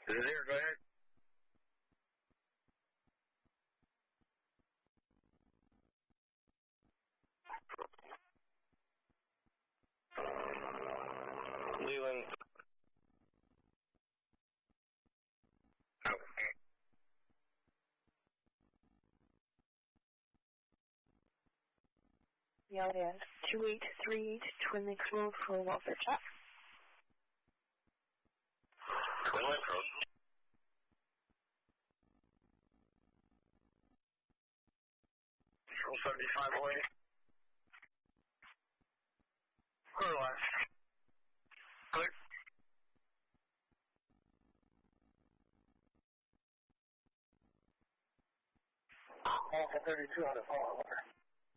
This is here, go ahead. Leland. Okay. Yeah, 2838 Twin Lakes Road for welfare check. Twin Lakes Road. Control 75 away. Clear line. Clear. Alpha 32 on the phone.